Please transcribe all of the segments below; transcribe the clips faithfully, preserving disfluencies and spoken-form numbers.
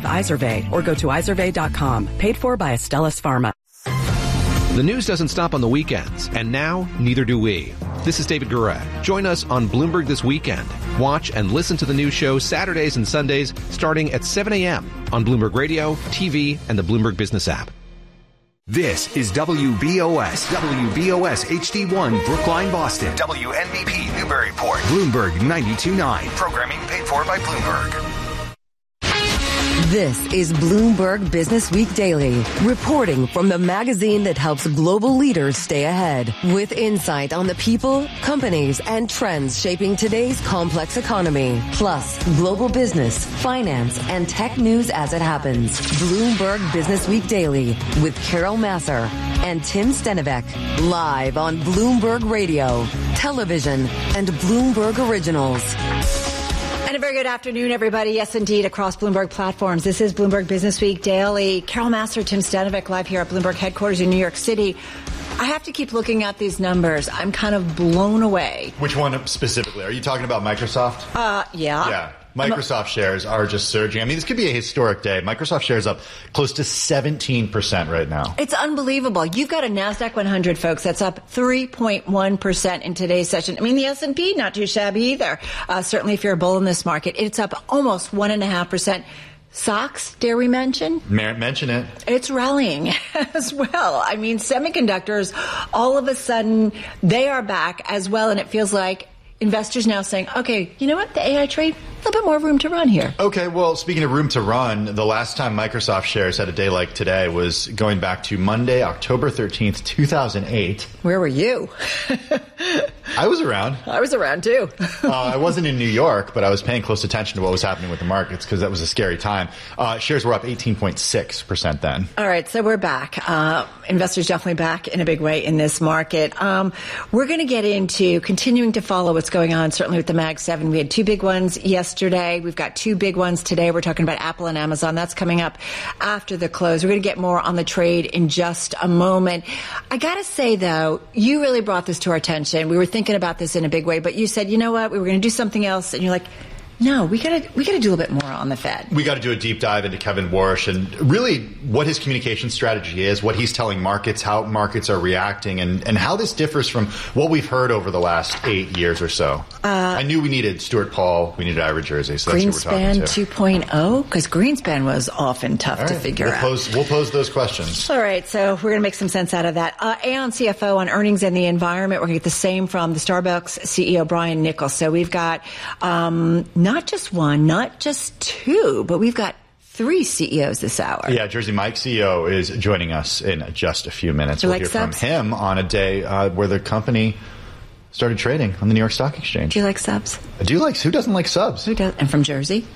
Izervay or go to izervay dot com. Paid for by Astellas Pharma. The news doesn't stop on the weekends, and now neither do we. This is David Gura. Join us on Bloomberg This Weekend. Watch and listen to the news show Saturdays and Sundays starting at seven a.m. on Bloomberg Radio, T V, and the Bloomberg Business app. This is W B O S, W B O S H D one, Brookline, Boston. W N B P, Newburyport. Bloomberg ninety-two point nine. Programming paid for by Bloomberg. This is Bloomberg Business Week Daily, reporting from the magazine that helps global leaders stay ahead, with insight on the people, companies, and trends shaping today's complex economy, plus global business, finance, and tech news as it happens. Bloomberg Business Week Daily with Carol Massar and Tim Stenivek, live on Bloomberg Radio, television, and Bloomberg Originals. And a very good afternoon, everybody. Yes, indeed, across Bloomberg platforms. This is Bloomberg Business Week Daily. Carol Massar, Tim Stenivek, live here at Bloomberg headquarters in New York City. I have to keep looking at these numbers. I'm kind of blown away. Which one specifically? Are you talking about Microsoft? Uh, yeah. Yeah. Microsoft shares are just surging. I mean, this could be a historic day. Microsoft shares up close to seventeen percent right now. It's unbelievable. You've got a NASDAQ one hundred, folks, that's up three point one percent in today's session. I mean, the S and P, not too shabby either. Uh, certainly if you're a bull in this market, it's up almost one point five percent. Stocks, dare we mention? Mention it. It's rallying as well. I mean, semiconductors, all of a sudden, they are back as well, and it feels like investors now saying, okay, you know what, the A I trade, a little bit more room to run here. Okay, well, speaking of room to run, the last time Microsoft shares had a day like today was going back to Monday, October thirteenth, two thousand eight. Where were you? I was around. I was around, too. uh, I wasn't in New York, but I was paying close attention to what was happening with the markets because that was a scary time. Uh, shares were up eighteen point six percent then. All right, so we're back. Uh, investors definitely back in a big way in this market. Um, we're going to get into continuing to follow what's going on, certainly with the Mag seven. We had two big ones yesterday. We've got two big ones today. We're talking about Apple and Amazon. That's coming up after the close. We're going to get more on the trade in just a moment. I got to say, though, you really brought this to our attention. We were thinking about this in a big way, but you said, you know what, we were going to do something else, and you're like, no, we got to we got to do a little bit more on the Fed. We got to do a deep dive into Kevin Warsh and really what his communication strategy is, what he's telling markets, how markets are reacting, and, and how this differs from what we've heard over the last eight years or so. Uh, I knew we needed Stuart Paul, we needed Ira Jersey, so that's who we're talking to. Greenspan two point oh, because Greenspan was often tough right, to figure we'll out. Pose, we'll pose those questions. All right, so we're going to make some sense out of that. Uh, Aon C F O on earnings and the environment. We're going to get the same from the Starbucks C E O, Brian Niccol. So we've got um, not just one, not just two, but we've got three C E Os this hour. Yeah, Jersey Mike, C E O, is joining us in just a few minutes. Do you we'll like hear subs? from him on a day uh, where the company started trading on the New York Stock Exchange. Do you like subs? I do like. Who doesn't like subs? Who does? And from Jersey?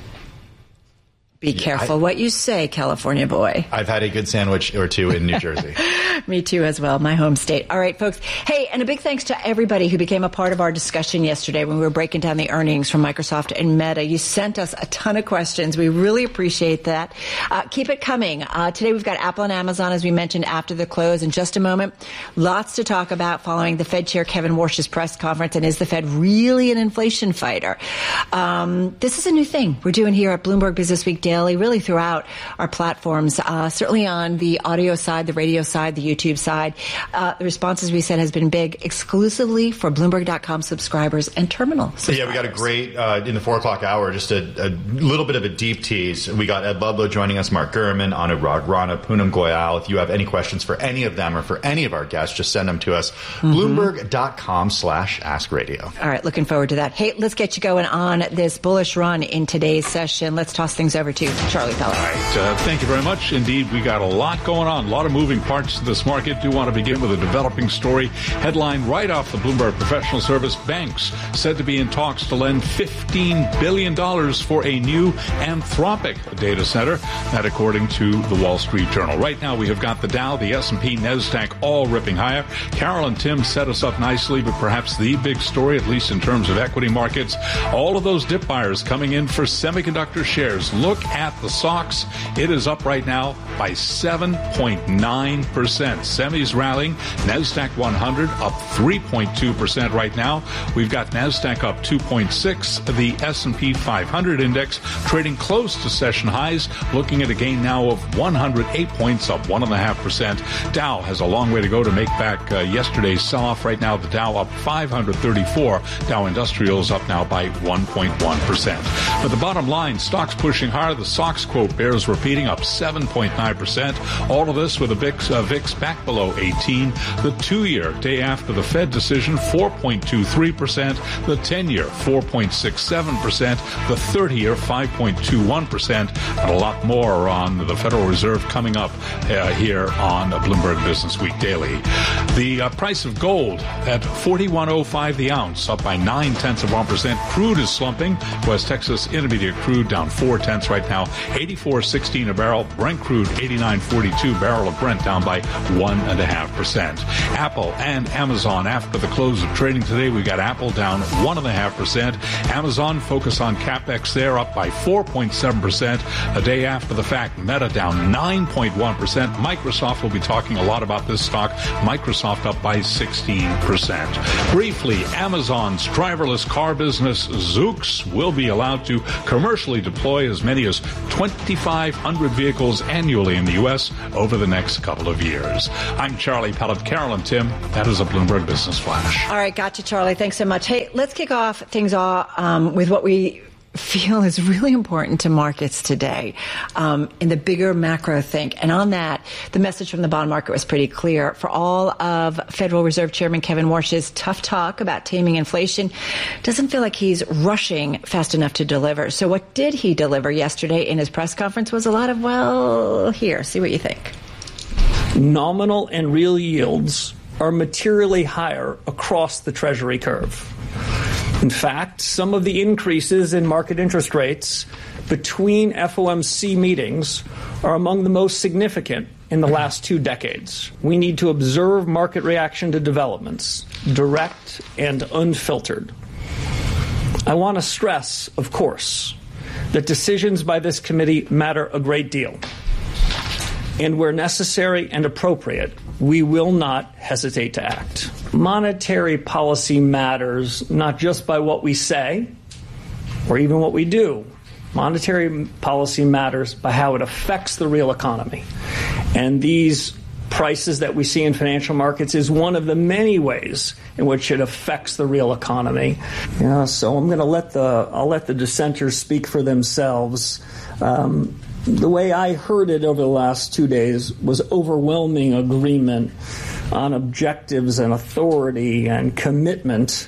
Be Yeah, careful I, what you say, California boy. I've had a good sandwich or two in New Jersey. Me too as well, my home state. All right, folks. Hey, and a big thanks to everybody who became a part of our discussion yesterday when we were breaking down the earnings from Microsoft and Meta. You sent us a ton of questions. We really appreciate that. Uh, keep it coming. Uh, today we've got Apple and Amazon, as we mentioned, after the close. In just a moment, lots to talk about following the Fed Chair Kevin Warsh's press conference. And is the Fed really an inflation fighter? Um, this is a new thing we're doing here at Bloomberg Business Week Daily, really throughout our platforms, uh, certainly on the audio side, the radio side, the YouTube side. Uh, the responses we said has been big, exclusively for Bloomberg dot com subscribers and terminal subscribers. Yeah, we got a great, uh, in the four o'clock hour, just a, a little bit of a deep tease. We got Ed Ludlow joining us, Mark Gurman, Anurag Rana, Poonam Goyal. If you have any questions for any of them or for any of our guests, just send them to us. Mm-hmm. Bloomberg dot com slash ask radio. All right, looking forward to that. Hey, let's get you going on this bullish run in today's session. Let's toss things over to Charlie Pellet. All right, uh, thank you very much. Indeed, we got a lot going on, a lot of moving parts to this market. Do want to begin with a developing story. Headline right off the Bloomberg Professional Service. Banks said to be in talks to lend fifteen billion dollars for a new Anthropic data center. That according to the Wall Street Journal. Right now, we have got the Dow, the S and P, NASDAQ all ripping higher. Carol and Tim set us up nicely, but perhaps the big story, at least in terms of equity markets, all of those dip buyers coming in for semiconductor shares. Look at the SOX. It is up right now by seven point nine percent. Semis rallying. NASDAQ one hundred up three point two percent right now. We've got NASDAQ up two point six. The S and P five hundred index trading close to session highs, looking at a gain now of one hundred eight points, up one point five percent. Dow has a long way to go to make back uh, yesterday's sell-off. Right now, the Dow up five hundred thirty-four. Dow Industrials up now by one point one percent. But the bottom line, stocks pushing hard. The SOX quote bears repeating, up seven point nine percent. All of this with the V I X, uh, V I X back below eighteen. The two-year, day after the Fed decision, four point two three percent. The ten-year, four point six seven percent. The thirty-year, five point two one percent. And a lot more on the Federal Reserve coming up uh, here on Bloomberg Business Week Daily. The uh, price of gold at forty-one oh five the ounce, up by nine tenths of one percent. Crude is slumping. West Texas Intermediate crude down four tenths right now, eighty-four sixteen a barrel. Brent crude eighty-nine forty-two, barrel of Brent down by one and a half percent. Apple and Amazon after the close of trading today, we got Apple down one and a half percent. Amazon focus on capex there, up by four point seven percent. A day after the fact, Meta down nine point one percent. Microsoft will be talking a lot about this stock. Microsoft up by sixteen percent. Briefly, Amazon's driverless car business, Zoox, will be allowed to commercially deploy as many as twenty-five hundred vehicles annually in the U S over the next couple of years. I'm Charlie Pellet. Carol and Tim, that is a Bloomberg Business Flash. All right, gotcha, Charlie. Thanks so much. Hey, let's kick off things off um, with what we feel is really important to markets today um, in the bigger macro think. And on that, the message from the bond market was pretty clear. For all of Federal Reserve Chairman Kevin Warsh's tough talk about taming inflation, doesn't feel like he's rushing fast enough to deliver. So what did he deliver yesterday in his press conference was a lot of, well, here, see what you think. Nominal and real yields are materially higher across the Treasury curve. In fact, some of the increases in market interest rates between F O M C meetings are among the most significant in the last two decades. We need to observe market reaction to developments, direct and unfiltered. I want to stress, of course, that decisions by this committee matter a great deal. And where necessary and appropriate, we will not hesitate to act. Monetary policy matters not just by what we say or even what we do. Monetary policy matters by how it affects the real economy. And these prices that we see in financial markets is one of the many ways in which it affects the real economy. Yeah, so I'm going to let the I'll let the dissenters speak for themselves. Um, The way I heard it over the last two days was overwhelming agreement on objectives and authority and commitment.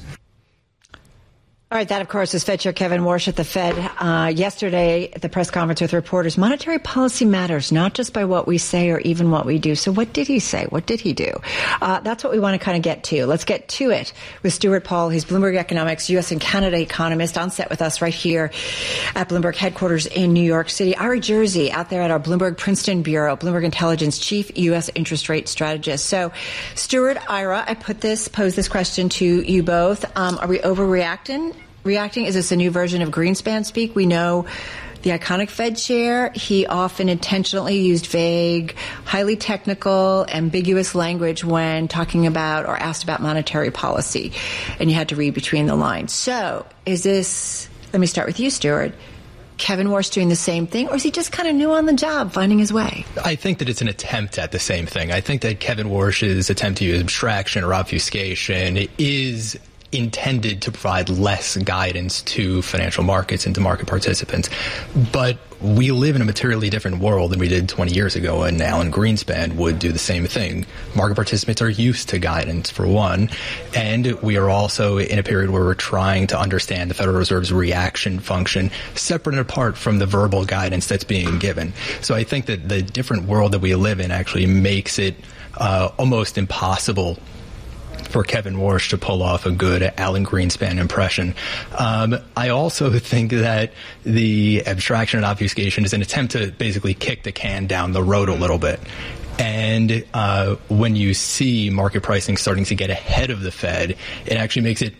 All right, that, of course, is Fed Chair Kevin Warsh at the Fed uh, yesterday at the press conference with reporters. Monetary policy matters, not just by what we say or even what we do. So what did he say? What did he do? Uh, that's what we want to kind of get to. Let's get to it with Stuart Paul. He's Bloomberg Economics U S and Canada economist on set with us right here at Bloomberg headquarters in New York City. Ari Jersey out there at our Bloomberg Princeton Bureau, Bloomberg Intelligence Chief U S Interest Rate Strategist. So, Stuart, Ira, I put this, pose this question to you both. Um, are we overreacting? Reacting? Is this a new version of Greenspan speak? We know the iconic Fed chair, he often intentionally used vague, highly technical, ambiguous language when talking about or asked about monetary policy, and you had to read between the lines. So is this, let me start with you, Stuart, Kevin Warsh doing the same thing, or is he just kind of new on the job, finding his way? I think that it's an attempt at the same thing. I think that Kevin Warsh's attempt to use abstraction or obfuscation is intended to provide less guidance to financial markets and to market participants. But we live in a materially different world than we did twenty years ago, and Alan Greenspan would do the same thing. Market participants are used to guidance, for one, and we are also in a period where we're trying to understand the Federal Reserve's reaction function separate and apart from the verbal guidance that's being given. So I think that the different world that we live in actually makes it uh, almost impossible for Kevin Warsh to pull off a good Alan Greenspan impression. Um, I also think that the abstraction and obfuscation is an attempt to basically kick the can down the road a little bit. And uh, when you see market pricing starting to get ahead of the Fed, it actually makes it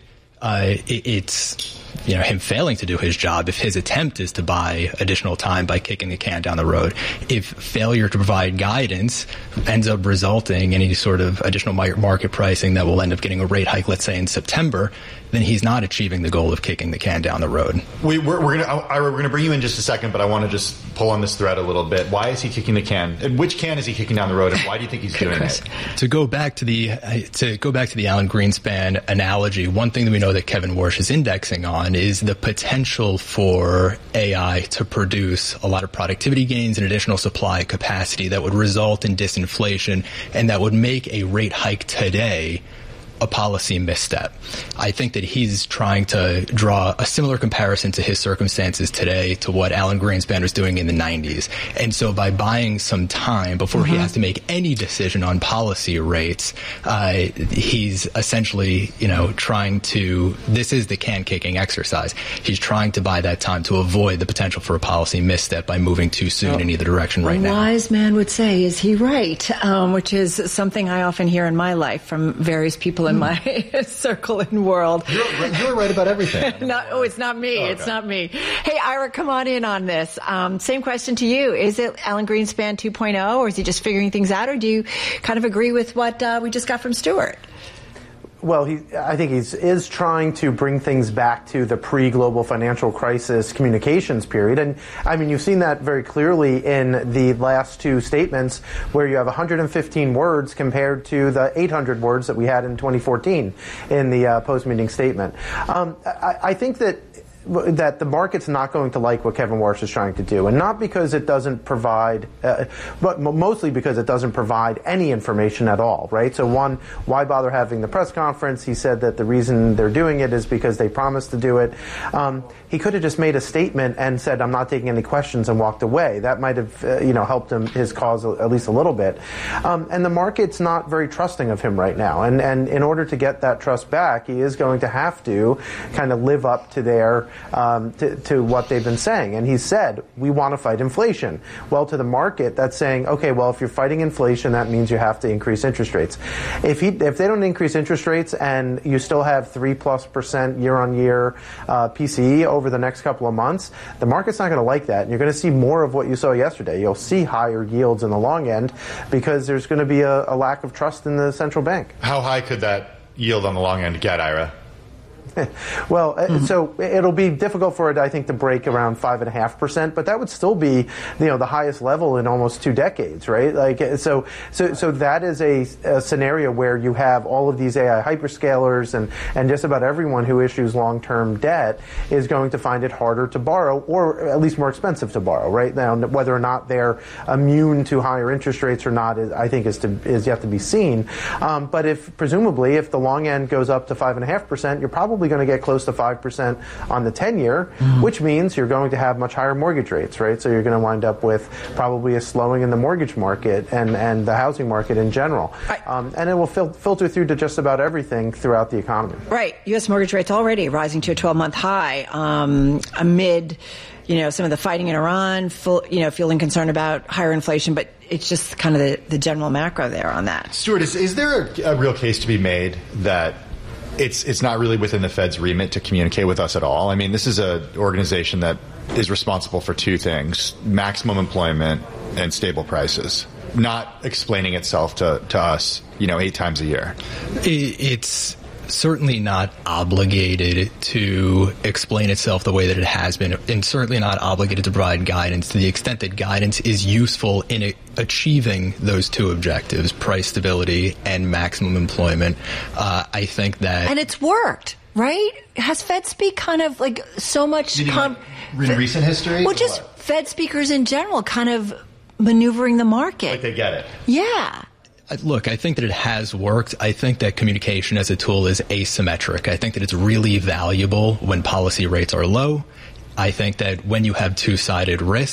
uh, it, it's you know him failing to do his job if his attempt is to buy additional time by kicking the can down the road. If failure to provide guidance ends up resulting in any sort of additional market pricing that will end up getting a rate hike, let's say in September, then he's not achieving the goal of kicking the can down the road. We, we're, we're going to we're going to bring you in just a second, but I want to just pull on this thread a little bit. Why is he kicking the can? And which can is he kicking down the road, and why do you think he's doing it? To go back to the to go back to the Alan Greenspan analogy, one thing that we know that Kevin Warsh is indexing on is the potential for A I to produce a lot of productivity gains and additional supply capacity that would result in disinflation and that would make a rate hike today a policy misstep. I think that he's trying to draw a similar comparison to his circumstances today to what Alan Greenspan was doing in the nineties. And so by buying some time before mm-hmm. he has to make any decision on policy rates, uh, he's essentially, you know, trying to, this is the can kicking exercise. He's trying to buy that time to avoid the potential for a policy misstep by moving too soon oh. in either direction right a now. A wise man would say, is he right? Um, which is something I often hear in my life from various people in my circle and world. You're, you're right about everything. not, oh, it's not me. Oh, okay. It's not me. Hey, Ira, come on in on this. Um, same question to you. Is it Alan Greenspan two point oh, or is he just figuring things out, or do you kind of agree with what uh, we just got from Stuart? Well, he, I think he is trying to bring things back to the pre-global financial crisis communications period. And, I mean, you've seen that very clearly in the last two statements where you have one hundred fifteen words compared to the eight hundred words that we had in twenty fourteen in the uh, post-meeting statement. Um, I, I think that that the market's not going to like what Kevin Warsh is trying to do, and not because it doesn't provide, uh, but mostly because it doesn't provide any information at all, right? So one, why bother having the press conference? He said that the reason they're doing it is because they promised to do it. Um, he could have just made a statement and said, I'm not taking any questions, and walked away. That might have, uh, you know, helped him, his cause at least a little bit. Um, and the market's not very trusting of him right now. And, and in order to get that trust back, he is going to have to kind of live up to their Um, to, to what they've been saying. And he said, we want to fight inflation. Well, to the market, that's saying, okay, well, if you're fighting inflation, that means you have to increase interest rates. If he, if they don't increase interest rates and you still have three plus percent year on year uh, P C E over the next couple of months, the market's not going to like that. And you're going to see more of what you saw yesterday. You'll see higher yields in the long end because there's going to be a, a lack of trust in the central bank. How high could that yield on the long end get, Ira? Well, mm-hmm. so it'll be difficult for it, I think, to break around five and a half percent, but that would still be, you know, the highest level in almost two decades, right? Like, so, so, so that is a, a scenario where you have all of these A I hyperscalers and and just about everyone who issues long-term debt is going to find it harder to borrow, or at least more expensive to borrow, right? Now, whether or not they're immune to higher interest rates or not, is, I think, is to is yet to be seen. Um, but if presumably, if the long end goes up to five and a half percent, you're probably going to get close to five percent on the ten-year, mm-hmm. which means you're going to have much higher mortgage rates, right? So you're going to wind up with probably a slowing in the mortgage market and, and the housing market in general. Right. Um, and it will fil- filter through to just about everything throughout the economy. Right. U S mortgage rates already rising to a twelve-month high um, amid, you know, some of the fighting in Iran, full, you know, feeling concerned about higher inflation, but it's just kind of the, the general macro there on that. Stuart, is, is there a, a real case to be made that It's it's not really within the Fed's remit to communicate with us at all? I mean, this is an organization that is responsible for two things: maximum employment and stable prices. Not explaining itself to, to us, you know, eight times a year. It's certainly not obligated to explain itself the way that it has been, and certainly not obligated to provide guidance to the extent that guidance is useful in a, achieving those two objectives, price stability and maximum employment. Uh, I think that... And it's worked, right? Has Fed speak kind of like so much... Com- in Fed, recent history? Well, just what? Fed speakers in general kind of maneuvering the market. Like they get it. Yeah. Look, I think that it has worked. I think that communication as a tool is asymmetric. I think that it's really valuable when policy rates are low. I think that when you have two-sided risk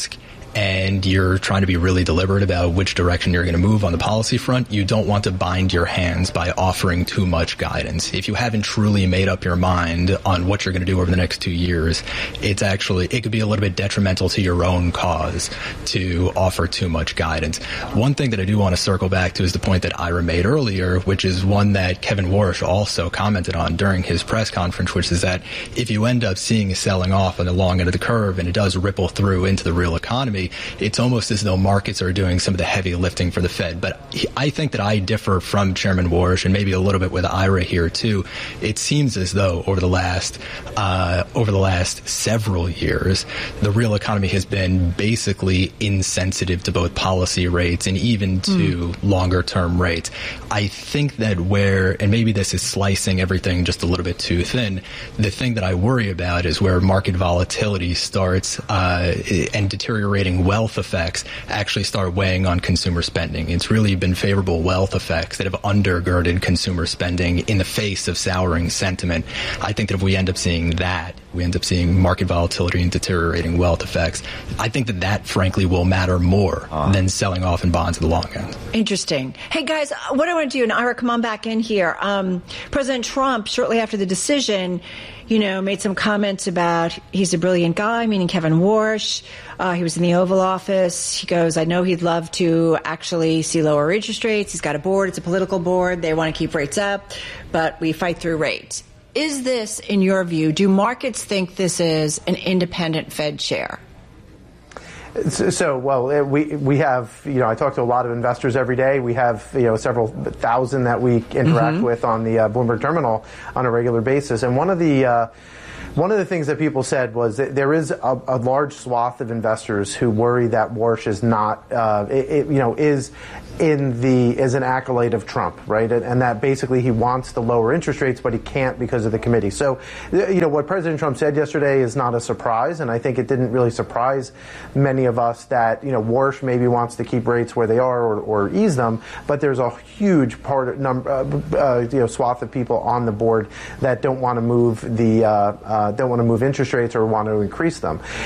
and you're trying to be really deliberate about which direction you're going to move on the policy front, you don't want to bind your hands by offering too much guidance. If you haven't truly made up your mind on what you're going to do over the next two years, it's actually, it could be a little bit detrimental to your own cause to offer too much guidance. One thing that I do want to circle back to is the point that Ira made earlier, which is one that Kevin Warsh also commented on during his press conference, which is that if you end up seeing a selling off on the long end of the curve and it does ripple through into the real economy, it's almost as though markets are doing some of the heavy lifting for the Fed. But I think that I differ from Chairman Warsh and maybe a little bit with Ira here too. It seems as though over the last uh, over the last several years, the real economy has been basically insensitive to both policy rates and even to mm. longer term rates. I think that where, and maybe this is slicing everything just a little bit too thin, the thing that I worry about is where market volatility starts uh, and deteriorating wealth effects actually start weighing on consumer spending. It's really been favorable wealth effects that have undergirded consumer spending in the face of souring sentiment. I think that if we end up seeing that, we end up seeing market volatility and deteriorating wealth effects, I think that that, frankly, will matter more uh. than selling off in bonds at the long end. Interesting. Hey, guys, what I want to do, and Ira, come on back in here. Um, President Trump, shortly after the decision, you know, made some comments about he's a brilliant guy, meaning Kevin Warsh. Uh, he was in the Oval Office. He goes, I know he'd love to actually see lower interest rates. He's got a board. It's a political board. They want to keep rates up, but we fight through rates. Is this, in your view, do markets think this is an independent Fed chair? So, well, we we have, you know, I talk to a lot of investors every day. We have, you know, several thousand that we interact mm-hmm. with on the uh, Bloomberg terminal on a regular basis. And one of the uh, one of the things that people said was that there is a, a large swath of investors who worry that Warsh is not, uh, it, it, you know, is in the is an accolade of Trump, right? And, and that basically he wants to lower interest rates, but he can't because of the committee. So, you know, what President Trump said yesterday is not a surprise, and I think it didn't really surprise many of us that, you know, Warsh maybe wants to keep rates where they are or, or ease them, but there's a huge part of number, uh, uh, you know, swath of people on the board that don't want to move the uh, uh, don't want to move interest rates or want to increase them.